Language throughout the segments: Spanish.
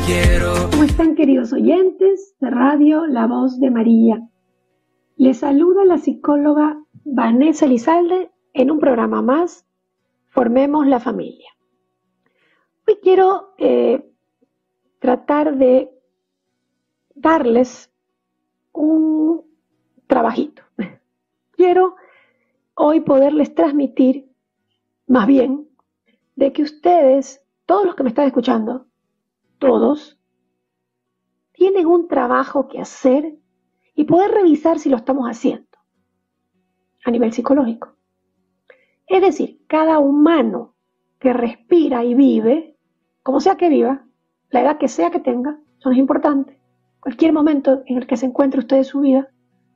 quiero. ¿Cómo están, queridos oyentes de Radio La Voz de María? Les saluda la psicóloga Vanessa Elizalde en un programa más, Formemos la Familia. Hoy quiero tratar de darles un trabajito. Quiero hoy poderles transmitir, más bien, de que ustedes, todos los que me están escuchando, todos, tienen un trabajo que hacer y poder revisar si lo estamos haciendo a nivel psicológico. Es decir, cada humano que respira y vive, como sea que viva, la edad que sea que tenga, eso no es importante, cualquier momento en el que se encuentre usted en su vida,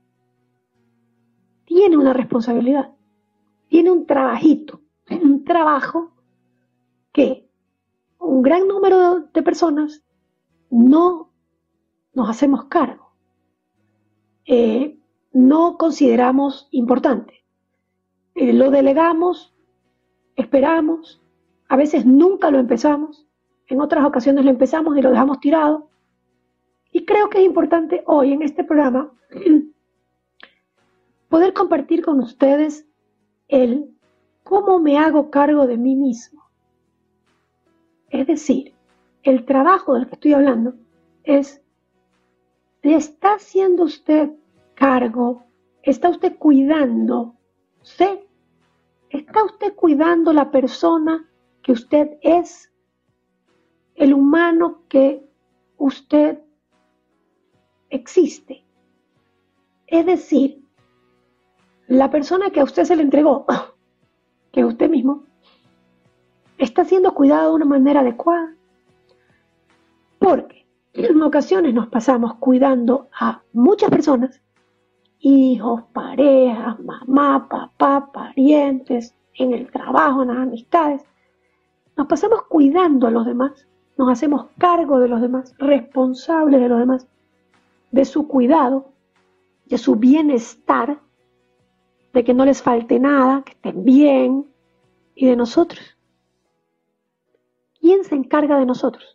tiene una responsabilidad, tiene un trabajito, un trabajo que un gran número de personas no nos hacemos cargo, no consideramos importante, lo delegamos, esperamos, a veces nunca lo empezamos, en otras ocasiones lo empezamos y lo dejamos tirado. Y creo que es importante hoy en este programa poder compartir con ustedes el cómo me hago cargo de mí mismo. Es decir, el trabajo del que estoy hablando es, ¿se está haciendo usted cargo? ¿Está usted cuidando? ¿Está usted cuidando la persona que usted es? El humano que usted existe. Es decir, la persona que a usted se le entregó, que es usted mismo, ¿está siendo cuidado de una manera adecuada? Porque en ocasiones nos pasamos cuidando a muchas personas, hijos, parejas, mamá, papá, parientes, en el trabajo, en las amistades. Nos pasamos cuidando a los demás, nos hacemos cargo de los demás, responsables de los demás, de su cuidado, de su bienestar, de que no les falte nada, que estén bien, y de nosotros. ¿Quién se encarga de nosotros?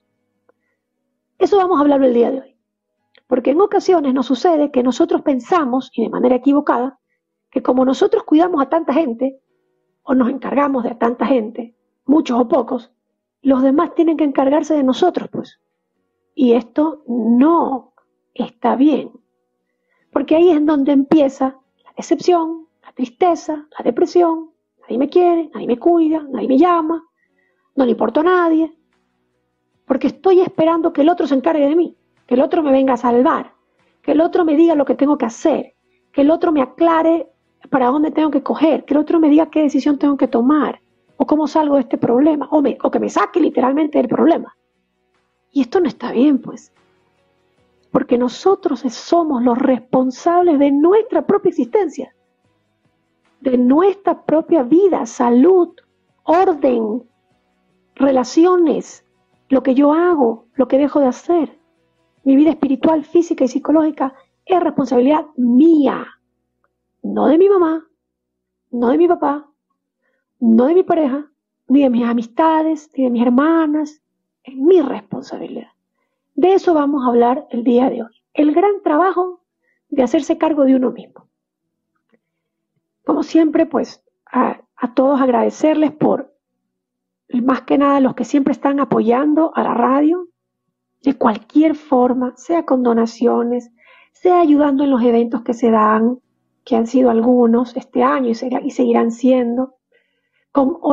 Eso vamos a hablar el día de hoy. Porque en ocasiones nos sucede que nosotros pensamos, y de manera equivocada, que como nosotros cuidamos a tanta gente, o nos encargamos de tanta gente, muchos o pocos, los demás tienen que encargarse de nosotros, pues. Y esto no está bien. Porque ahí es donde empieza la decepción, la tristeza, la depresión. Nadie me quiere, nadie me cuida, nadie me llama, no le importo a nadie. Porque estoy esperando que el otro se encargue de mí, que el otro me venga a salvar, que el otro me diga lo que tengo que hacer, que el otro me aclare para dónde tengo que coger, que el otro me diga qué decisión tengo que tomar, o cómo salgo de este problema, o que me saque literalmente del problema. Y esto no está bien, pues. Porque nosotros somos los responsables de nuestra propia existencia, de nuestra propia vida, salud, orden, relaciones, lo que yo hago, lo que dejo de hacer. Mi vida espiritual, física y psicológica es responsabilidad mía, no de mi mamá, no de mi papá, no de mi pareja, ni de mis amistades, ni de mis hermanas. Es mi responsabilidad. De eso vamos a hablar el día de hoy. El gran trabajo de hacerse cargo de uno mismo. Como siempre, pues, a todos agradecerles por, más que nada, los que siempre están apoyando a la radio, de cualquier forma, sea con donaciones, sea ayudando en los eventos que se dan, que han sido algunos este año y seguirán siendo, con